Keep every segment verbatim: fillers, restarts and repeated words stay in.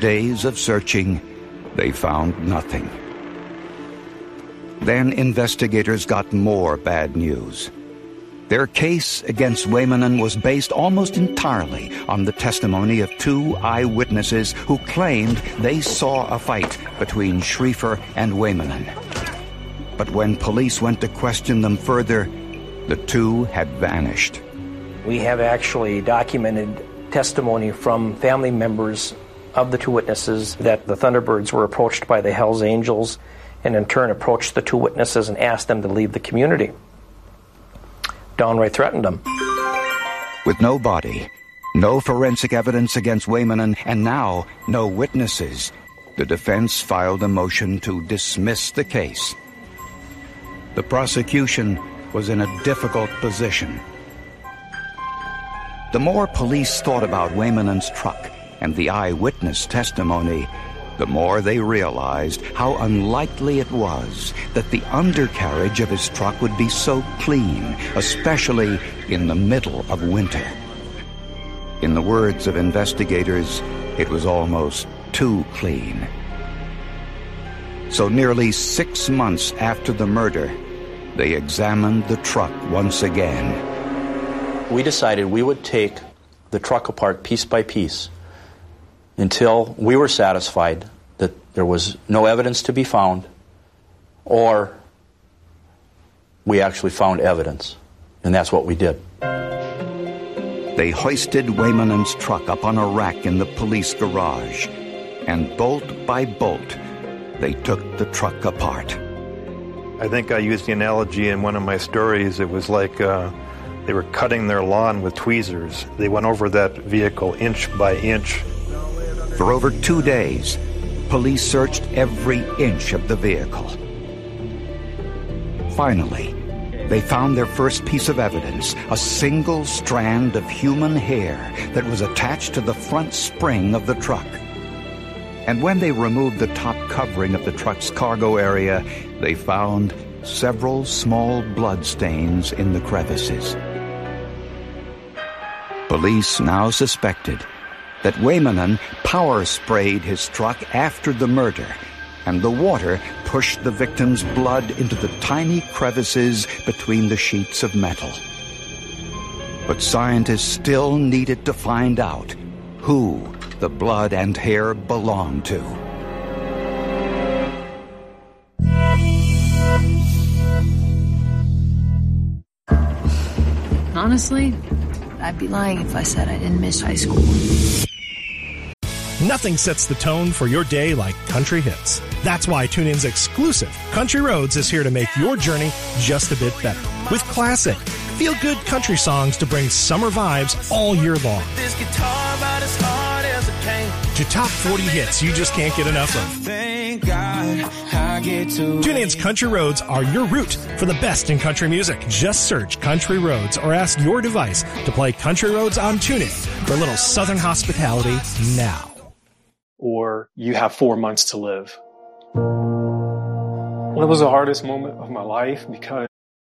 days of searching, they found nothing. Then investigators got more bad news. Their case against Waymanen was based almost entirely on the testimony of two eyewitnesses who claimed they saw a fight between Schriefer and Waymanen. But when police went to question them further, the two had vanished. We have actually documented testimony from family members of the two witnesses that the Thunderbirds were approached by the Hells Angels and in turn approached the two witnesses and asked them to leave the community. Downright threatened them. With no body, no forensic evidence against Waymanen, and now no witnesses, the defense filed a motion to dismiss the case. The prosecution was in a difficult position. The more police thought about Waymanen's truck and the eyewitness testimony, the more they realized how unlikely it was that the undercarriage of his truck would be so clean, especially in the middle of winter. In the words of investigators, it was almost too clean. So nearly six months after the murder, they examined the truck once again. We decided we would take the truck apart piece by piece until we were satisfied that there was no evidence to be found, or we actually found evidence. And that's what we did. They hoisted Waymanen's truck up on a rack in the police garage, and bolt by bolt, they took the truck apart. I think I used the analogy in one of my stories. It was like uh, they were cutting their lawn with tweezers. They went over that vehicle inch by inch. For over two days, police searched every inch of the vehicle. Finally, they found their first piece of evidence, a single strand of human hair that was attached to the front spring of the truck. And when they removed the top covering of the truck's cargo area, they found several small blood stains in the crevices. Police now suspected that Waymanen power-sprayed his truck after the murder, and the water pushed the victim's blood into the tiny crevices between the sheets of metal. But scientists still needed to find out who the blood and hair belonged to. Honestly, I'd be lying if I said I didn't miss high school. Nothing sets the tone for your day like country hits. That's why TuneIn's exclusive Country Roads is here to make your journey just a bit better. With classic, feel-good country songs to bring summer vibes all year long. This guitar about as hard as it can. To top forty hits you just can't get enough of. Thank God I get to TuneIn's Country Roads are your route for the best in country music. Just search Country Roads or ask your device to play Country Roads on TuneIn for a little Southern hospitality now. Or you have four months to live. Well, it was the hardest moment of my life because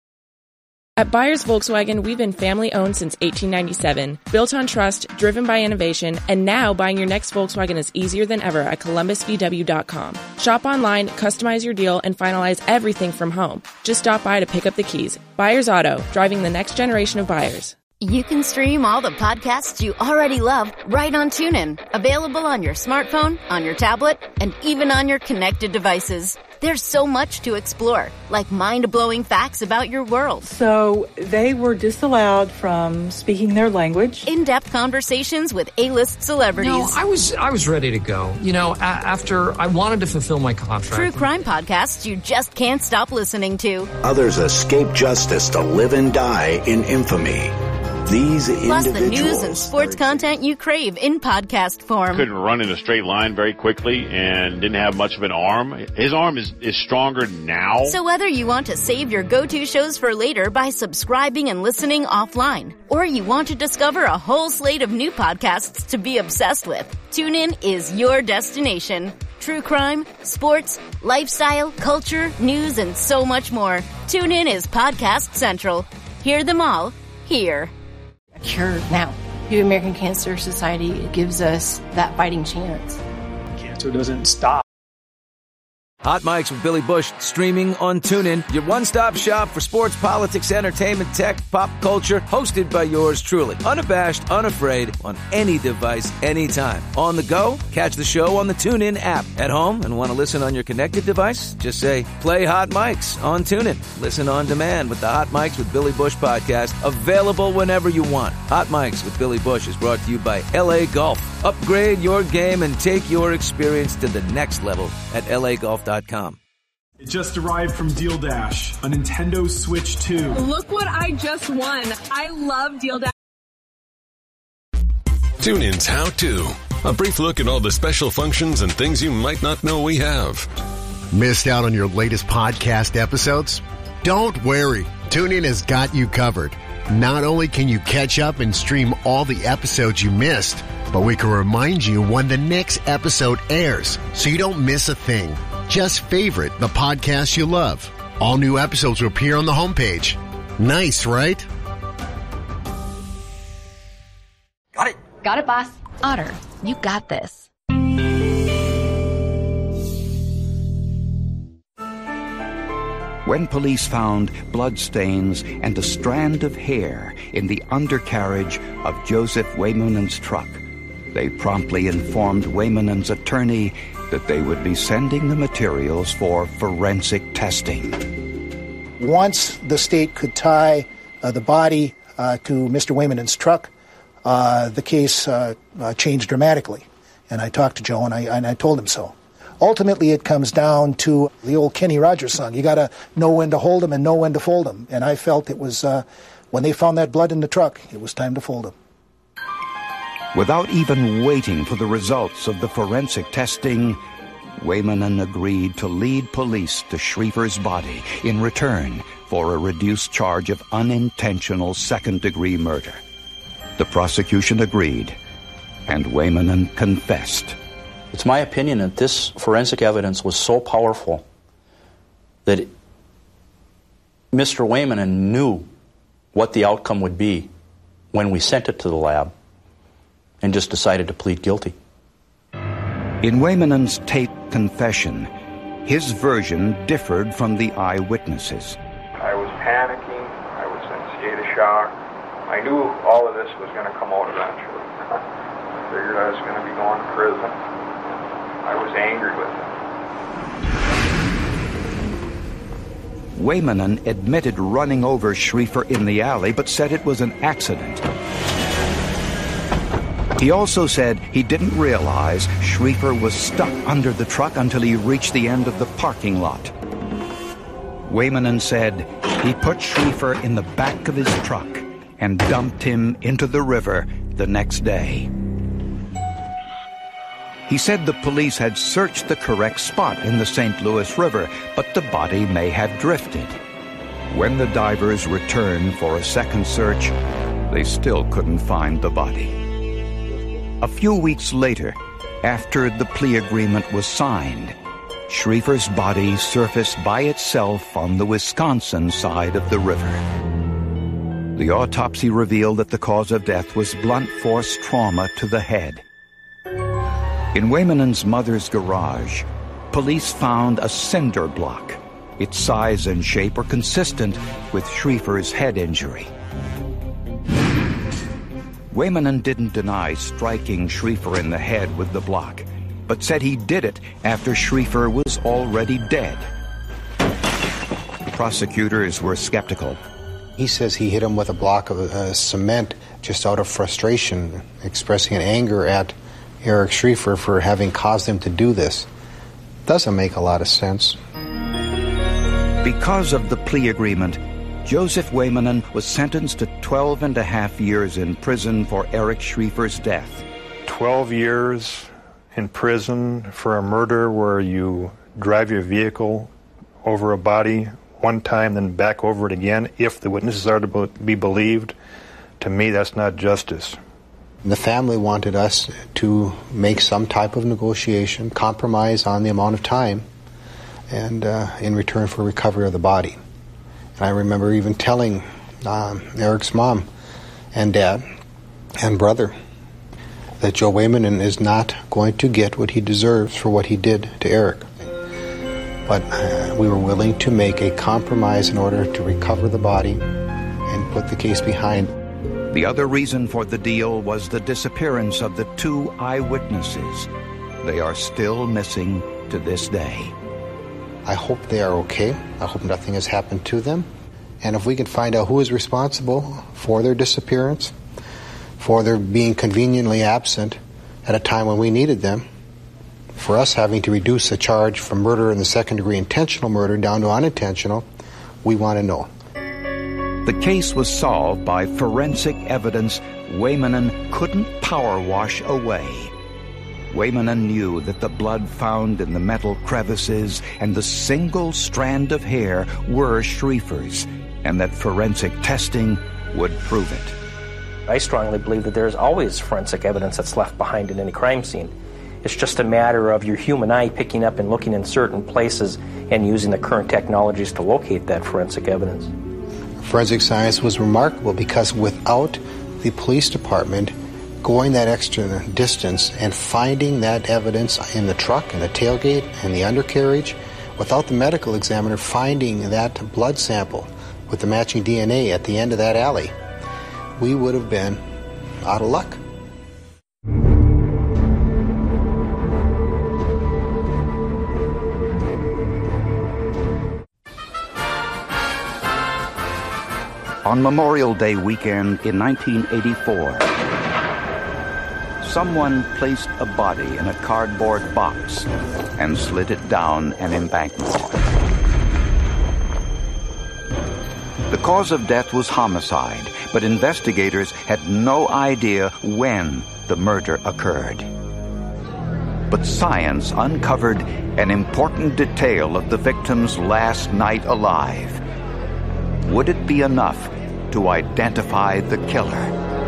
at Byers Volkswagen, we've been family-owned since eighteen ninety-seven, built on trust, driven by innovation, and now buying your next Volkswagen is easier than ever at Columbus V W dot com. Shop online, customize your deal, and finalize everything from home. Just stop by to pick up the keys. Byers Auto, driving the next generation of buyers. You can stream all the podcasts you already love right on TuneIn. Available on your smartphone, on your tablet, and even on your connected devices. There's so much to explore, like mind-blowing facts about your world. So they were disallowed from speaking their language. In-depth conversations with A-list celebrities. No, I was I was ready to go. You know, a- after I wanted to fulfill my contract. True crime podcasts you just can't stop listening to. Others escape justice to live and die in infamy. These Plus individuals... the news and sports content you crave in podcast form. Couldn't run in a straight line very quickly and didn't have much of an arm. His arm is, is stronger now. So whether you want to save your go-to shows for later by subscribing and listening offline, or you want to discover a whole slate of new podcasts to be obsessed with, TuneIn is your destination. True crime, sports, lifestyle, culture, news, and so much more. TuneIn is Podcast Central. Hear them all here. Cure now. The American Cancer Society gives us that fighting chance. so it doesn't stop. Hot Mics with Billy Bush, streaming on TuneIn, your one-stop shop for sports, politics, entertainment, tech, pop culture, hosted by yours truly. Unabashed, unafraid, on any device, anytime. On the go, catch the show on the TuneIn app. At home and want to listen on your connected device? Just say, play Hot Mics on TuneIn. Listen on demand with the Hot Mics with Billy Bush podcast, available whenever you want. Hot Mics with Billy Bush is brought to you by L A Golf. Upgrade your game and take your experience to the next level at L A golf dot com. It just arrived from Deal Dash, a Nintendo Switch two. Look what I just won. I love Deal Dash. TuneIn's How To. A brief look at all the special functions and things you might not know we have. Missed out on your latest podcast episodes? Don't worry. TuneIn has got you covered. Not only can you catch up and stream all the episodes you missed, but we can remind you when the next episode airs so you don't miss a thing. Just favorite the podcast you love. All new episodes will appear on the homepage. Nice, right? Got it. Got it, boss. Otter, you got this. When police found bloodstains and a strand of hair in the undercarriage of Joseph Waymanen's truck, they promptly informed Waymanen's attorney that they would be sending the materials for forensic testing. Once the state could tie uh, the body uh, to Mister Waymanen's truck, uh, the case uh, uh, changed dramatically. And I talked to Joe, and I, and I told him so. Ultimately, it comes down to the old Kenny Rogers song. You got to know when to hold them and know when to fold them. And I felt it was, uh, when they found that blood in the truck, it was time to fold them. Without even waiting for the results of the forensic testing, Waymanen agreed to lead police to Schriefer's body in return for a reduced charge of unintentional second-degree murder. The prosecution agreed, and Waymanen confessed. It's my opinion that this forensic evidence was so powerful that Mister Waymanen knew what the outcome would be when we sent it to the lab and just decided to plead guilty. In Waymanen's taped confession, his version differed from the eyewitnesses. I was panicking. I was in a state of shock. I knew all of this was going to come out eventually. I figured I was going to be going to prison. I was angry with him. Waymanen admitted running over Schriefer in the alley, but said it was an accident. He also said he didn't realize Schriefer was stuck under the truck until he reached the end of the parking lot. Waymanen said he put Schriefer in the back of his truck and dumped him into the river the next day. He said the police had searched the correct spot in the Saint Louis River, but the body may have drifted. When the divers returned for a second search, they still couldn't find the body. A few weeks later, after the plea agreement was signed, Schriefer's body surfaced by itself on the Wisconsin side of the river. The autopsy revealed that the cause of death was blunt force trauma to the head. In Waymanen's mother's garage, police found a cinder block. Its size and shape were consistent with Schriefer's head injury. Waymanen didn't deny striking Schriefer in the head with the block, but said he did it after Schriefer was already dead. Prosecutors were skeptical. He says he hit him with a block of uh, cement just out of frustration, expressing an anger at Eric Schriefer for having caused him to do this. Doesn't make a lot of sense. Because of the plea agreement, Joseph Waymanen was sentenced to twelve and a half years in prison for Eric Schriefer's death. twelve years in prison for a murder where you drive your vehicle over a body one time, then back over it again, if the witnesses are to be believed. To me, that's not justice. The family wanted us to make some type of negotiation, compromise on the amount of time, and uh, in return for recovery of the body. And I remember even telling um, Eric's mom and dad and brother that Joe Wayman is not going to get what he deserves for what he did to Eric. But uh, we were willing to make a compromise in order to recover the body and put the case behind. The other reason for the deal was the disappearance of the two eyewitnesses. They are still missing to this day. I hope they are okay. I hope nothing has happened to them. And if we can find out who is responsible for their disappearance, for their being conveniently absent at a time when we needed them, for us having to reduce a charge from murder in the second degree intentional murder down to unintentional, we want to know. The case was solved by forensic evidence Waymanen couldn't power wash away. Waymanen knew that the blood found in the metal crevices and the single strand of hair were Schrieffer's, and that forensic testing would prove it. I strongly believe that there's always forensic evidence that's left behind in any crime scene. It's just a matter of your human eye picking up and looking in certain places and using the current technologies to locate that forensic evidence. Forensic science was remarkable because without the police department going that extra distance and finding that evidence in the truck, in the tailgate, in the undercarriage, without the medical examiner finding that blood sample with the matching D N A at the end of that alley, we would have been out of luck. On Memorial Day weekend in nineteen eighty-four, someone placed a body in a cardboard box and slid it down an embankment. The cause of death was homicide, but investigators had no idea when the murder occurred. But science uncovered an important detail of the victim's last night alive. Would it be enough to identify the killer?